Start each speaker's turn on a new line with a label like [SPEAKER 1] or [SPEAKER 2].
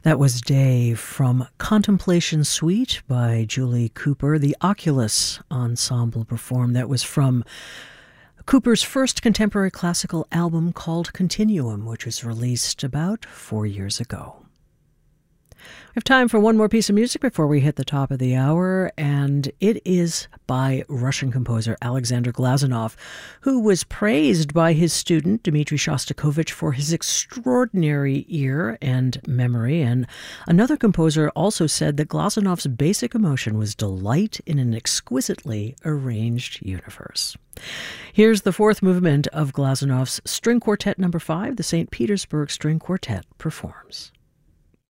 [SPEAKER 1] That was Day from Contemplation Suite by Julie Cooper. The Oculus Ensemble performed. That was from Cooper's first contemporary classical album called Continuum, which was released about 4 years ago. We have time for one more piece of music before we hit the top of the hour, and it is by Russian composer Alexander Glazunov, who was praised by his student Dmitri Shostakovich for his extraordinary ear and memory. And another composer also said that Glazunov's basic emotion was delight in an exquisitely arranged universe. Here's the fourth movement of Glazunov's String Quartet No. 5. The St. Petersburg String Quartet performs.